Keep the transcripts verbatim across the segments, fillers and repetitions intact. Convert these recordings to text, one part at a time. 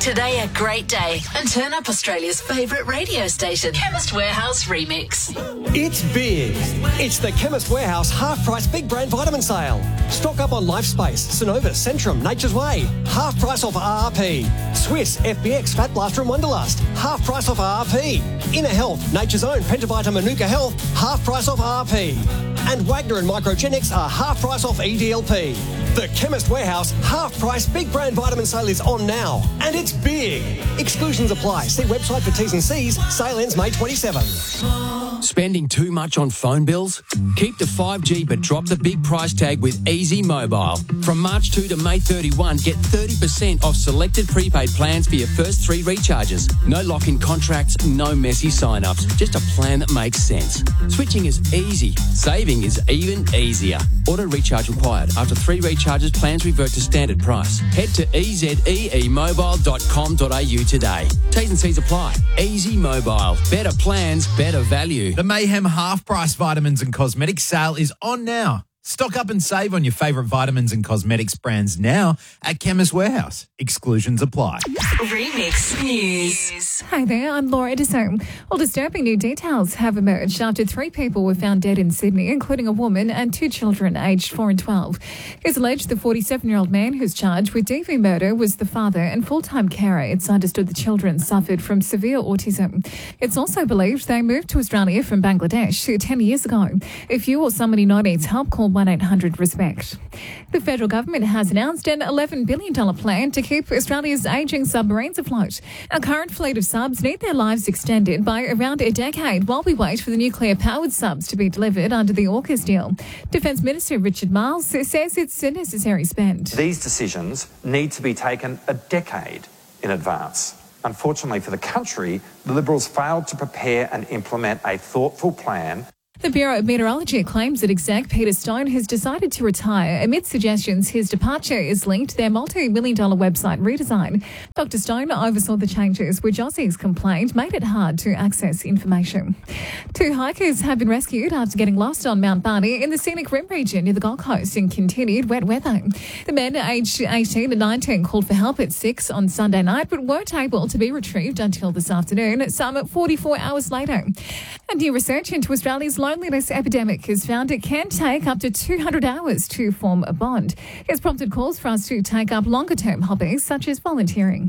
today a great day and turn up Australia's favourite radio station, Chemist Warehouse Remix. It's big. It's the Chemist Warehouse half-price big brand vitamin sale. Stock up on LifeSpace, Synovus, Centrum, Nature's Way. Half price off R R P. Swiss, F B X, Fat Blaster and Wonderlust. Half price off R R P. Inner Health, Nature's Own, Pentavita Manuka Health. Half price off R R P. And Wagner and Microgenics are half price off E D L P. The Chemist Warehouse half-price big brand vitamin sale is on now. And it's big. Exclusions apply. See website for T's and C's. Sale ends May twenty-seventh. Spending too much on phone bills? Keep the five G but drop the big price tag with Easy Mobile. From March second to May thirty-first, get thirty percent off selected prepaid plans for your first three recharges. No lock-in contracts, no messy sign-ups. Just a plan that makes sense. Switching is easy. Saving is even easier. Auto recharge required. After three recharges, plans revert to standard price. Head to e z e e mobile dot com dot a u today. T's and C's apply. Easy Mobile. Better plans, better value. The Mayhem half-price vitamins and cosmetics sale is on now. Stock up and save on your favourite vitamins and cosmetics brands now at Chemist Warehouse. Exclusions apply. Remix News. Hi there, I'm Laura Edison. Well, disturbing new details have emerged after three people were found dead in Sydney, including a woman and two children aged four and twelve. It's alleged the forty-seven-year-old man who's charged with D V murder was the father and full-time carer. It's understood the children suffered from severe autism. It's also believed they moved to Australia from Bangladesh ten years ago. If you or somebody you know needs help, call one eight hundred RESPECT. The federal government has announced an eleven billion dollars plan to keep Australia's ageing submarines afloat. Our current fleet of subs need their lives extended by around a decade while we wait for the nuclear-powered subs to be delivered under the AUKUS deal. Defence Minister Richard Marles says it's a necessary spend. These decisions need to be taken a decade in advance. Unfortunately for the country, the Liberals failed to prepare and implement a thoughtful plan. The Bureau of Meteorology claims that exec Peter Stone has decided to retire amid suggestions his departure is linked to their multi-million dollar website redesign. Doctor Stone oversaw the changes, which Aussies complained made it hard to access information. Two hikers have been rescued after getting lost on Mount Barney in the scenic rim region near the Gold Coast in continued wet weather. The men aged eighteen and nineteen called for help at six on Sunday night, but weren't able to be retrieved until this afternoon, some forty-four hours later. And new research into Australia's loneliness epidemic has found it can take up to two hundred hours to form a bond. It's prompted calls for us to take up longer-term hobbies such as volunteering.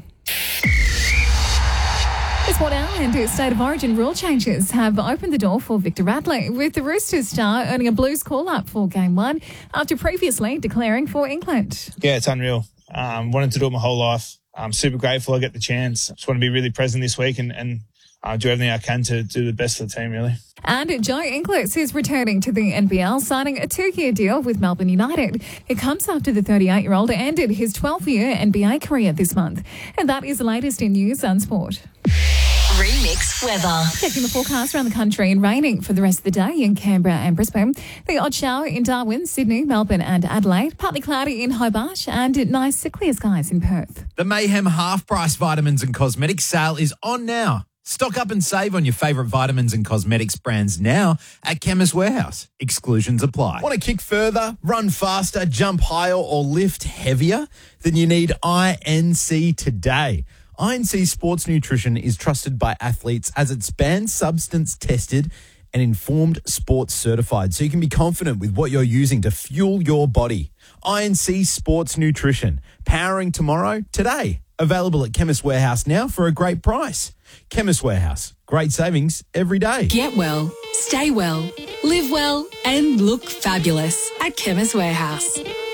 This one hour and State of Origin rule changes have opened the door for Victor Radley, with the Roosters star earning a Blues call-up for Game one after previously declaring for England. Yeah, it's unreal. Um, wanted to do it my whole life. I'm super grateful I get the chance. Just want to be really present this week and, and uh, do everything I can to do the best for the team, really. And Joe Inglis is returning to the N B L, signing a two-year deal with Melbourne United. It comes after the thirty-eight-year-old ended his twelve-year N B A career this month. And that is the latest in news and sport. Remix weather. Checking the forecast around the country and raining for the rest of the day in Canberra and Brisbane. The odd shower in Darwin, Sydney, Melbourne and Adelaide. Partly cloudy in Hobart and nice clear skies in Perth. The Mayhem half-price vitamins and cosmetics sale is on now. Stock up and save on your favourite vitamins and cosmetics brands now at Chemist Warehouse. Exclusions apply. Want to kick further, run faster, jump higher or lift heavier? Then you need I N C today. I N C Sports Nutrition is trusted by athletes as it's banned substance tested and informed sports certified, so you can be confident with what you're using to fuel your body. I N C Sports Nutrition, powering tomorrow, today. Available at Chemist Warehouse now for a great price. Chemist Warehouse, great savings every day. Get well, stay well, live well and look fabulous at Chemist Warehouse.